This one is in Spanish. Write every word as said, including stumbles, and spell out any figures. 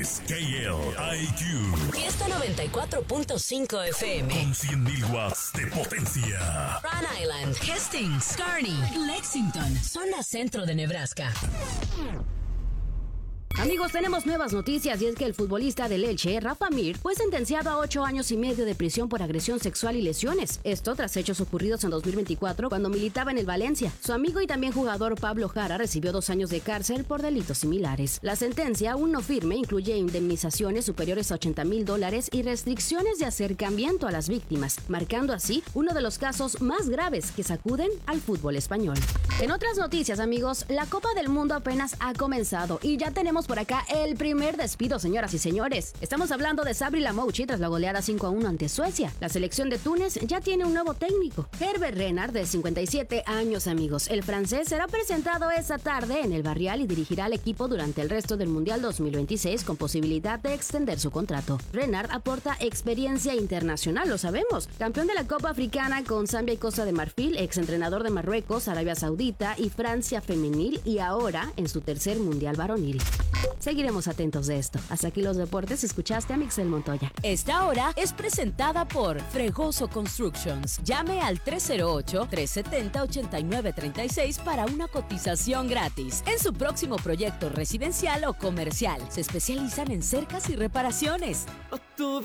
K L I Q. Fiesta noventa y cuatro punto cinco F M. Con cien mil watts de potencia. Rhode Island, Hastings, Kearney, Lexington, zona centro de Nebraska. Amigos, tenemos nuevas noticias y es que el futbolista del Elche, Rafa Mir, fue sentenciado a ocho años y medio de prisión por agresión sexual y lesiones. Esto tras hechos ocurridos en dos mil veinticuatro cuando militaba en el Valencia. Su amigo y también jugador Pablo Jara recibió dos años de cárcel por delitos similares. La sentencia, aún no firme, incluye indemnizaciones superiores a ochenta mil dólares y restricciones de acercamiento a las víctimas, marcando así uno de los casos más graves que sacuden al fútbol español. En otras noticias, amigos, la Copa del Mundo apenas ha comenzado y ya tenemos por acá el primer despido, señoras y señores. Estamos hablando de Sabri Lamouchi tras la goleada cinco a uno ante Suecia. La selección de Túnez ya tiene un nuevo técnico, Herbert Renard, de cincuenta y siete años, amigos. El francés será presentado esta tarde en el Barrial y dirigirá al equipo durante el resto del Mundial dos mil veintiséis con posibilidad de extender su contrato. Renard aporta experiencia internacional, lo sabemos. Campeón de la Copa Africana con Zambia y Costa de Marfil, exentrenador de Marruecos, Arabia Saudita y Francia femenil y ahora en su tercer Mundial varonil. Seguiremos atentos de esto. Hasta aquí los deportes. Escuchaste a Mixel Montoya. Esta hora es presentada por Fregoso Constructions. Llame al tres cero ocho, tres siete cero, ocho nueve tres seis para una cotización gratis. En su próximo proyecto residencial o comercial, se especializan en cercas y reparaciones.